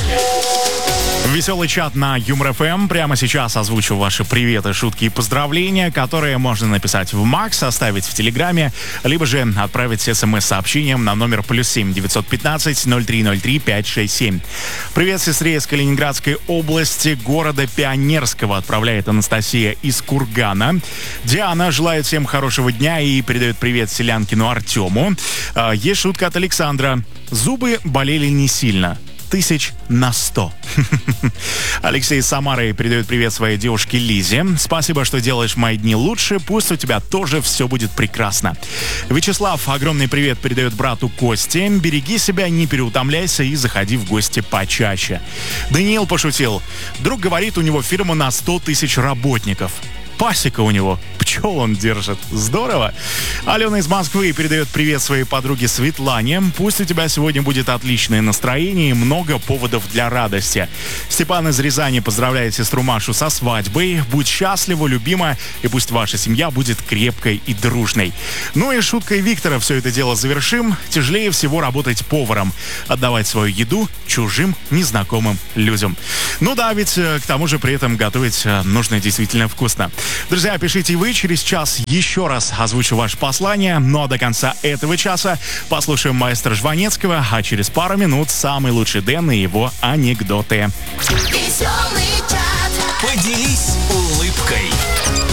Веселый чат на Юмор ФМ. Прямо сейчас озвучу ваши приветы, шутки и поздравления, которые можно написать в Макс, оставить в Телеграме, либо же отправить смс-сообщением на номер +7 915 0303 567. Привет сестре из Калининградской области, города Пионерского, отправляет Анастасия из Кургана. Диана желает всем хорошего дня и передает привет селянкину Артему. Есть шутка от Александра. Зубы болели не сильно. 100%. Алексей из Самары передает привет своей девушке Лизе. Спасибо, что делаешь мои дни лучше. Пусть у тебя тоже все будет прекрасно. Вячеслав огромный привет передает брату Косте. Береги себя, не переутомляйся и заходи в гости почаще. Даниил пошутил. Друг говорит, у него фирма на 100 тысяч работников. Пасека у него. Пчел он держит. Здорово. Алена из Москвы передает привет своей подруге Светлане. Пусть у тебя сегодня будет отличное настроение и много поводов для радости. Степан из Рязани поздравляет сестру Машу со свадьбой. Будь счастлива, любима, и пусть ваша семья будет крепкой и дружной. Ну и шуткой Виктора все это дело завершим. Тяжелее всего работать поваром. Отдавать свою еду чужим, незнакомым людям. Ну да, ведь к тому же при этом готовить нужно действительно вкусно. Друзья, пишите вы, через час еще раз озвучу ваше послание, ну а до конца этого часа послушаем маэстро Жванецкого, а через пару минут самый лучший Дэн и его анекдоты. Поделись улыбкой.